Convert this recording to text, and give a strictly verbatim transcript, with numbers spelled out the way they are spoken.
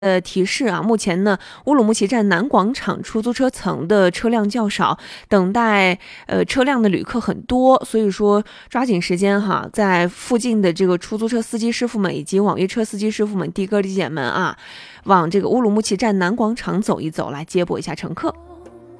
呃，提示啊，目前呢，乌鲁木齐站南广场出租车层的车辆较少，等待呃车辆的旅客很多，所以说抓紧时间哈，在附近的这个出租车司机师傅们以及网约车司机师傅们、的哥的姐们啊，往这个乌鲁木齐站南广场走一走，来接驳一下乘客。